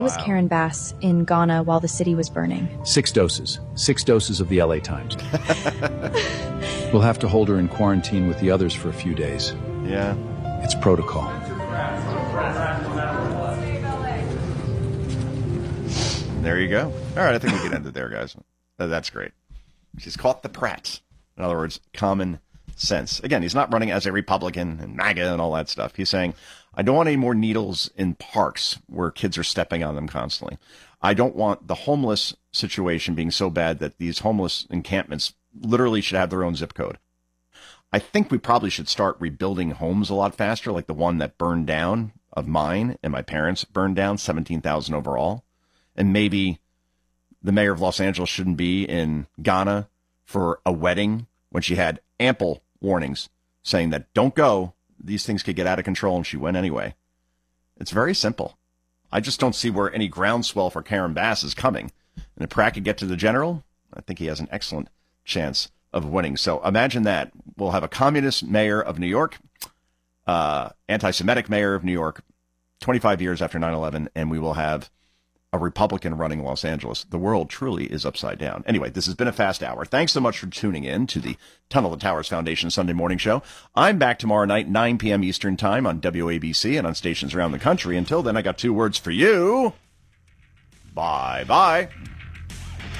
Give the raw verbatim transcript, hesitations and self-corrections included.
Wow. Was Karen Bass in Ghana while the city was burning? Six doses. Six doses of the L A Times. We'll have to hold her in quarantine with the others for a few days. Yeah. It's protocol. There you go. All right, I think we can end it there, guys. That's great. She's caught the Pratt. In other words, common sense. Again, he's not running as a Republican and MAGA and all that stuff. He's saying, I don't want any more needles in parks where kids are stepping on them constantly. I don't want the homeless situation being so bad that these homeless encampments literally should have their own zip code. I think we probably should start rebuilding homes a lot faster, like the one that burned down of mine and my parents burned down, seventeen thousand overall. And maybe the mayor of Los Angeles shouldn't be in Ghana for a wedding when she had ample warnings saying that don't go. These things could get out of control, and she went anyway. It's very simple. I just don't see where any groundswell for Karen Bass is coming. And if Pratt could get to the general, I think he has an excellent chance of winning. So imagine that. We'll have a communist mayor of New York, uh, anti-Semitic mayor of New York, twenty-five years after nine eleven, and we will have a Republican running Los Angeles. The world truly is upside down. Anyway, this has been a fast hour. Thanks so much for tuning in to the Tunnel to Towers Foundation Sunday morning show. I'm back tomorrow night, nine p.m. Eastern time on W A B C and on stations around the country. Until then, I got two words for you. Bye-bye.